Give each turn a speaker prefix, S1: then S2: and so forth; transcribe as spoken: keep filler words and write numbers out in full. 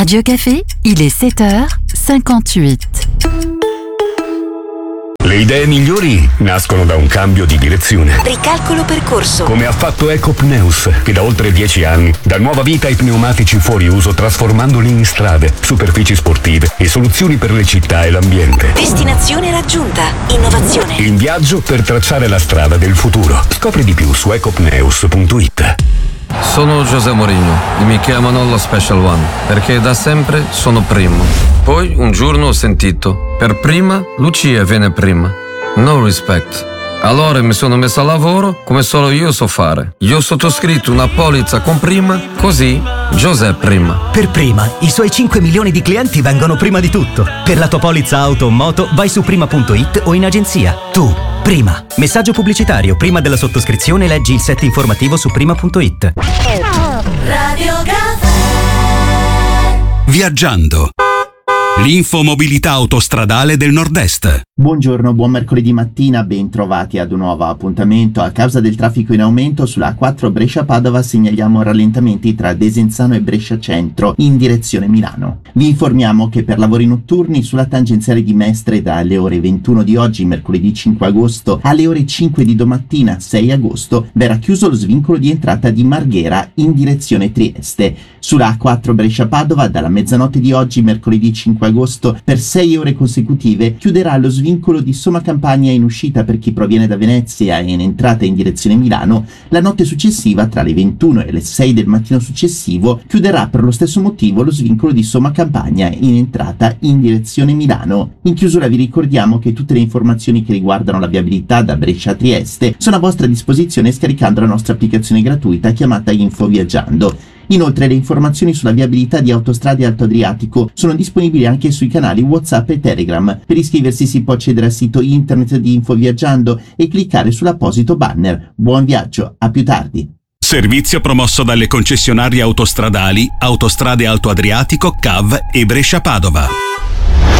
S1: Radio Café, il est sept heures cinquante-huit.
S2: Le idee migliori nascono da un cambio di direzione.
S3: Ricalcolo percorso.
S2: Come ha fatto Ecopneus, che da oltre dieci anni dà nuova vita ai pneumatici fuori uso, trasformandoli in strade, superfici sportive e soluzioni per le città e l'ambiente.
S3: Destinazione raggiunta. Innovazione.
S2: In viaggio per tracciare la strada del futuro. Scopri di più su ecopneus punto it.
S4: Sono José Mourinho e mi chiamano lo Special One perché da sempre sono primo. Poi un giorno ho sentito: per prima Lucia viene prima. No respect. Allora mi sono messo a lavoro come solo io so fare. Io ho sottoscritto una polizza con prima, così José prima.
S5: Per prima, i suoi cinque milioni di clienti vengono prima di tutto. Per la tua polizza auto o moto vai su prima punto it o in agenzia. Tu, prima. Messaggio pubblicitario. Prima della sottoscrizione leggi il set informativo su prima punto it.
S6: Radio Caffè.
S7: Viaggiando. L'infomobilità autostradale del Nord-Est.
S8: Buongiorno, buon mercoledì mattina, ben trovati ad un nuovo appuntamento. A causa del traffico in aumento sulla A quattro Brescia-Padova segnaliamo rallentamenti tra Desenzano e Brescia Centro in direzione Milano. Vi informiamo che per lavori notturni sulla tangenziale di Mestre dalle ore ventuno di oggi, mercoledì cinque agosto, alle ore cinque di domattina, sei agosto, verrà chiuso lo svincolo di entrata di Marghera in direzione Trieste. Sulla A quattro Brescia-Padova dalla mezzanotte di oggi, mercoledì cinque agosto, per sei ore consecutive chiuderà lo svincolo di Somma Campagna in uscita per chi proviene da Venezia e in entrata in direzione Milano. La notte successiva, tra le ventuno e le sei del mattino successivo, chiuderà per lo stesso motivo lo svincolo di Somma Campagna in entrata in direzione Milano. In chiusura vi ricordiamo che tutte le informazioni che riguardano la viabilità da Brescia a Trieste sono a vostra disposizione scaricando la nostra applicazione gratuita chiamata Info Viaggiando. Inoltre le informazioni sulla viabilità di Autostrade Alto Adriatico sono disponibili anche sui canali WhatsApp e Telegram. Per iscriversi si può accedere al sito internet di Info Viaggiando e cliccare sull'apposito banner. Buon viaggio, a più tardi.
S7: Servizio promosso dalle concessionarie autostradali Autostrade Alto Adriatico, C A V e Brescia Padova.